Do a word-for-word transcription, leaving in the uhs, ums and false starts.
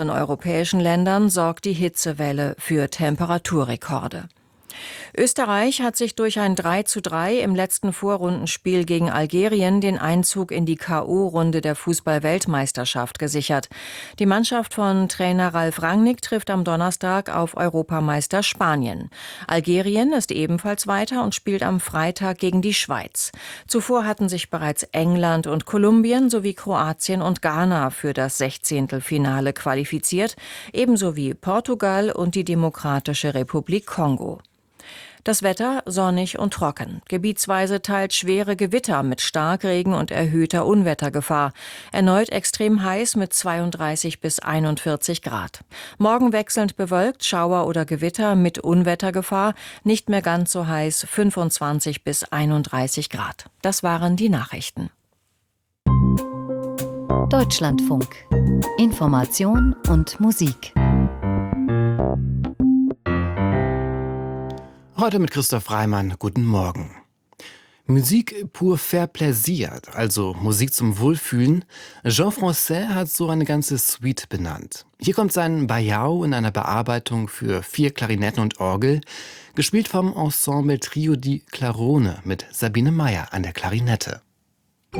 In europäischen Ländern sorgt die Hitzewelle für Temperaturrekorde. Österreich hat sich durch ein drei zu drei im letzten Vorrundenspiel gegen Algerien den Einzug in die K O-Runde der Fußball-Weltmeisterschaft gesichert. Die Mannschaft von Trainer Ralf Rangnick trifft am Donnerstag auf Europameister Spanien. Algerien ist ebenfalls weiter und spielt am Freitag gegen die Schweiz. Zuvor hatten sich bereits England und Kolumbien sowie Kroatien und Ghana für das Sechzehntelfinale qualifiziert, ebenso wie Portugal und die Demokratische Republik Kongo. Das Wetter sonnig und trocken. Gebietsweise teils schwere Gewitter mit Starkregen und erhöhter Unwettergefahr. Erneut extrem heiß mit zweiunddreißig bis einundvierzig Grad. Morgen wechselnd bewölkt, Schauer oder Gewitter mit Unwettergefahr. Nicht mehr ganz so heiß, fünfundzwanzig bis einunddreißig Grad. Das waren die Nachrichten. Deutschlandfunk. Information und Musik. Heute mit Christoph Reimann. Guten Morgen. Musik pour faire plaisir, also Musik zum Wohlfühlen. Jean Français hat so eine ganze Suite benannt. Hier kommt sein Bajau in einer Bearbeitung für vier Klarinetten und Orgel, gespielt vom Ensemble Trio di Clarone mit Sabine Meyer an der Klarinette.